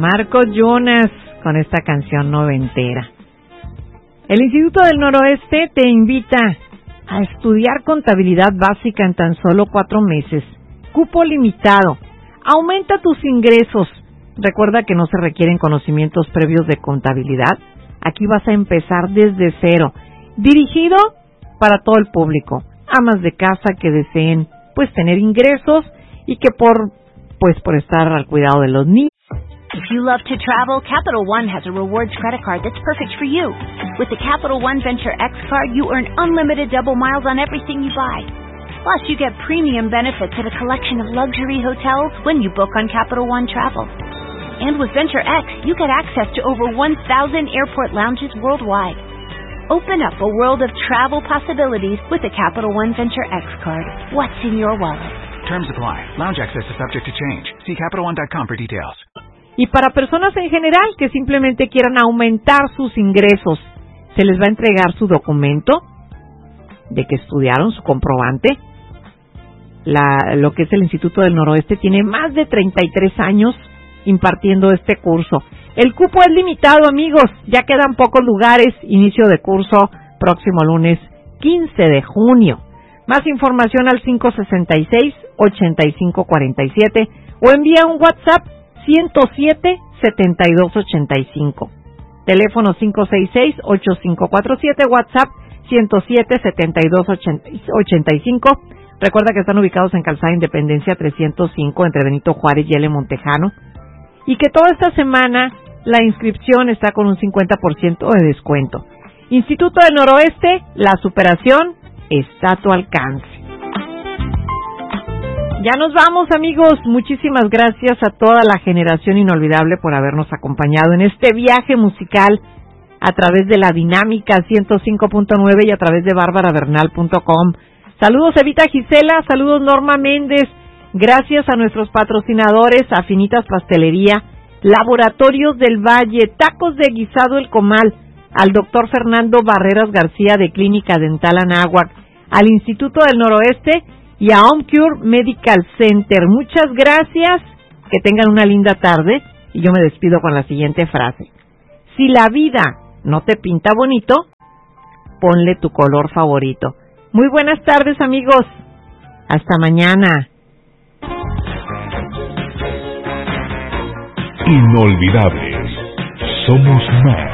Marco Jonas con esta canción noventera. El Instituto del Noroeste te invita a estudiar contabilidad básica en tan solo 4 meses. Cupo limitado. Aumenta tus ingresos. Recuerda que no se requieren conocimientos previos de contabilidad. Aquí vas a empezar desde cero. Dirigido para todo el público. Amas de casa que deseen tener ingresos y que por estar al cuidado de los niños. If you love to travel, Capital One has a rewards credit card that's perfect for you. With the Capital One Venture X card, you earn unlimited double miles on everything you buy. Plus, you get premium benefits at a collection of luxury hotels when you book on Capital One Travel. And with Venture X, you get access to over 1,000 airport lounges worldwide. Open up a world of travel possibilities with the Capital One Venture X card. What's in your wallet? Terms apply. Lounge access is subject to change. See CapitalOne.com for details. Y para personas en general que simplemente quieran aumentar sus ingresos, se les va a entregar su documento de que estudiaron, su comprobante. Lo que es el Instituto del Noroeste tiene más de 33 años impartiendo este curso. El cupo es limitado, amigos. Ya quedan pocos lugares. Inicio de curso próximo lunes 15 de junio. Más información al 566-8547 o envía un WhatsApp 107-7285. Teléfono 566-8547, WhatsApp 107-7285. Recuerda que están ubicados en Calzada Independencia 305 entre Benito Juárez y L. Montejano. Y que toda esta semana la inscripción está con un 50% de descuento. Instituto del Noroeste, la superación está a tu alcance. Ya nos vamos, amigos. Muchísimas gracias a toda la generación inolvidable por habernos acompañado en este viaje musical a través de la Dinámica 105.9 y a través de barbarabernal.com. Saludos Evita Gisela, saludos Norma Méndez. Gracias a nuestros patrocinadores, Afinitas Pastelería, Laboratorios del Valle, Tacos de Guisado El Comal, al doctor Fernando Barreras García de Clínica Dental Anáhuac, al Instituto del Noroeste y a OmCure Medical Center. Muchas gracias, que tengan una linda tarde y yo me despido con la siguiente frase. Si la vida no te pinta bonito, ponle tu color favorito. Muy buenas tardes, amigos. Hasta mañana. Inolvidables. Somos más.